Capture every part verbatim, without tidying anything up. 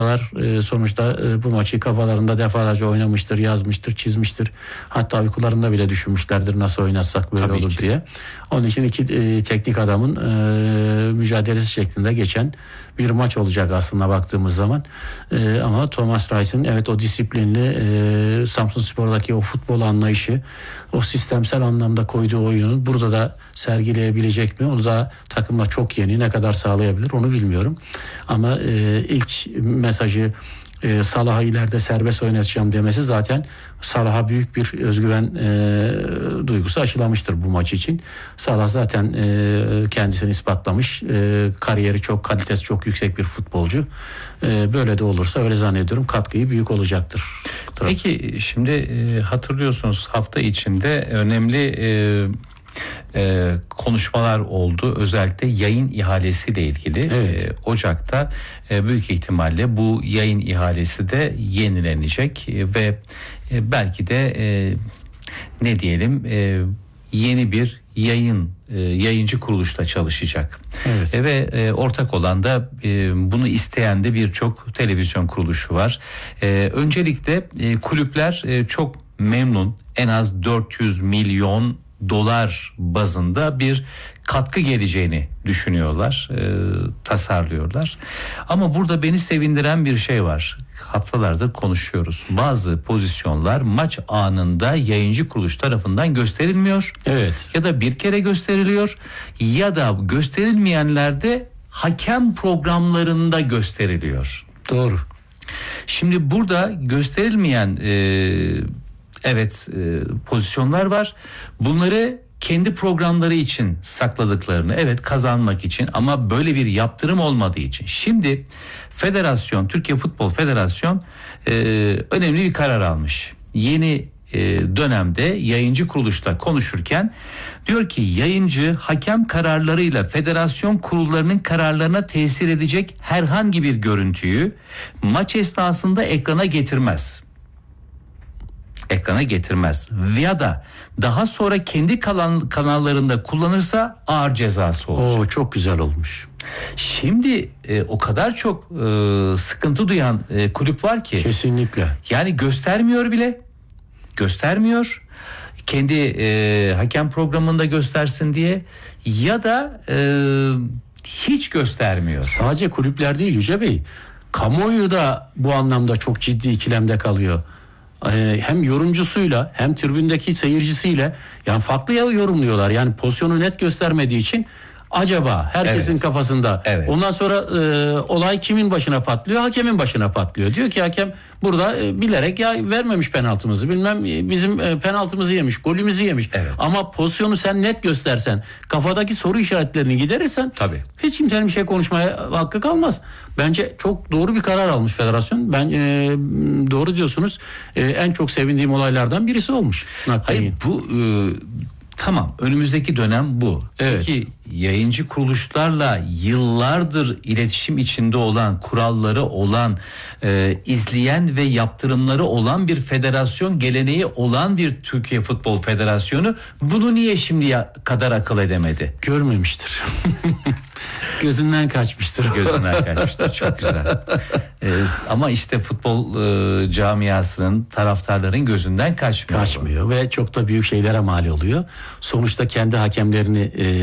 E, sonuçta e, bu maçı kafalarında defalarca oynamıştır, yazmıştır, çizmiştir. Hatta uykularında bile düşünmüşlerdir nasıl oynatsak böyle Tabii olur ki. diye. Onun için iki e, teknik adamın e, mücadelesi şeklinde geçen bir maç olacak aslında baktığımız zaman. E, ama Thomas Reis'in evet o disiplinli e, Samsunspor'daki o futbol anlayışı, o sistemsel anlamda koyduğu oyunun burada da sergileyebilecek mi? Onu da takımla çok yeni, ne kadar sağlayabilir onu bilmiyorum. Ama e, ilk mesajı e, Salah'ı ileride serbest oynatacağım demesi zaten Salah'a büyük bir özgüven e, duygusu aşılamıştır bu maç için. Salah zaten e, kendisini ispatlamış. E, kariyeri çok, kalitesi çok yüksek bir futbolcu. E, böyle de olursa öyle zannediyorum katkıyı büyük olacaktır. Peki şimdi e, hatırlıyorsunuz hafta içinde önemli e, e, konuşmalar oldu. Özellikle yayın ihalesiyle ilgili. Evet. E, Ocak'ta e, büyük ihtimalle bu yayın ihalesi de yenilenecek e, ve e, belki de e, ne diyelim e, yeni bir yayın e, yayıncı kuruluşla çalışacak. Evet. E, ve e, ortak olan da e, bunu isteyen de birçok televizyon kuruluşu var. E, öncelikle e, kulüpler e, çok memnun. En az dört yüz milyon dolar bazında bir katkı geleceğini düşünüyorlar, e, tasarlıyorlar. Ama burada beni sevindiren bir şey var. Haftalardır konuşuyoruz. Bazı pozisyonlar maç anında yayıncı kuruluş tarafından gösterilmiyor. Evet. Ya da bir kere gösteriliyor ya da gösterilmeyenlerde hakem programlarında gösteriliyor. Doğru. Şimdi burada gösterilmeyen e, evet e, pozisyonlar var. Bunları kendi programları için sakladıklarını, evet kazanmak için ama böyle bir yaptırım olmadığı için. Şimdi federasyon, Türkiye Futbol Federasyon e, önemli bir karar almış. Yeni e, dönemde yayıncı kuruluşla konuşurken diyor ki yayıncı hakem kararlarıyla federasyon kurullarının kararlarına tesir edecek herhangi bir görüntüyü maç esnasında ekrana getirmez. Ekrana getirmez ya da daha sonra kendi kalan kanallarında kullanırsa ağır cezası olacak. Oo, çok güzel olmuş. Şimdi e, o kadar çok e, sıkıntı duyan e, kulüp var ki. Kesinlikle. Yani göstermiyor bile. Göstermiyor. Kendi e, hakem programında göstersin diye ya da e, hiç göstermiyor. Sadece kulüpler değil Yüce Bey. Kamuoyu da bu anlamda çok ciddi ikilemde kalıyor. Ee, hem yorumcusuyla hem tribündeki seyircisiyle yani farklı yorumluyorlar. Yani pozisyonu net göstermediği için acaba herkesin Evet. kafasında. Evet. Ondan sonra e, olay kimin başına patlıyor? Hakemin başına patlıyor. Diyor ki hakem burada e, bilerek ya vermemiş penaltımızı. Bilmem e, bizim e, penaltımızı yemiş, golümüzü yemiş. Evet. Ama pozisyonu sen net göstersen, kafadaki soru işaretlerini giderirsen Tabii. hiç kimsenin bir şey konuşmaya hakkı kalmaz. Bence çok doğru bir karar almış federasyon. Ben e, doğru diyorsunuz. E, en çok sevindiğim olaylardan birisi olmuş. Hayır bu e, tamam önümüzdeki dönem bu. Evet. Peki yayıncı kuruluşlarla yıllardır iletişim içinde olan, kuralları olan, e, izleyen ve yaptırımları olan bir federasyon, geleneği olan bir Türkiye Futbol Federasyonu bunu niye şimdiye kadar akıl edemedi? Görmemiştir. Gözünden kaçmıştır. Gözünden kaçmıştır. Çok güzel. Ee, ama işte futbol e, camiasının, taraftarların gözünden kaçmıyor. Kaçmıyor ve çok da büyük şeylere mal oluyor. Sonuçta kendi hakemlerini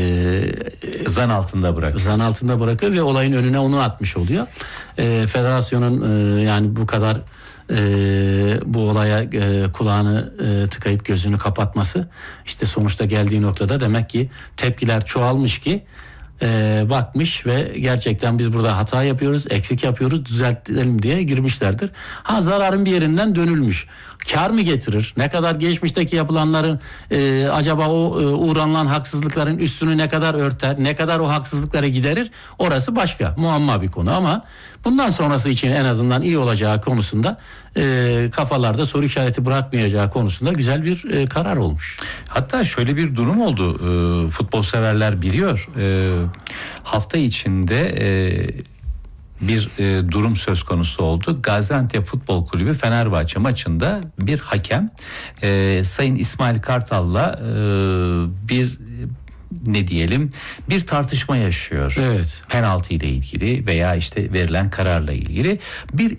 e, Zan altında bırakıyor. zan altında bırakıyor ve olayın önüne onu atmış oluyor. E, federasyonun e, yani bu kadar e, bu olaya e, kulağını e, tıkayıp gözünü kapatması işte sonuçta geldiği noktada demek ki tepkiler çoğalmış ki e, bakmış ve gerçekten biz burada hata yapıyoruz, eksik yapıyoruz, düzeltelim diye girmişlerdir. Ha zararın bir yerinden dönülmüş. Kar mı getirir? Ne kadar geçmişteki yapılanların e, acaba o e, uğranılan haksızlıkların üstünü ne kadar örter? Ne kadar o haksızlıkları giderir? Orası başka. Muamma bir konu ama bundan sonrası için en azından iyi olacağı konusunda e, kafalarda soru işareti bırakmayacağı konusunda güzel bir e, karar olmuş. Hatta şöyle bir durum oldu. E, futbol severler biliyor. E, hafta içinde e, bir e, durum söz konusu oldu. Gaziantep Futbol Kulübü Fenerbahçe maçında bir hakem e, Sayın İsmail Kartal'la e, bir ne diyelim bir tartışma yaşıyor. Evet. Penaltı ile ilgili veya işte verilen kararla ilgili bir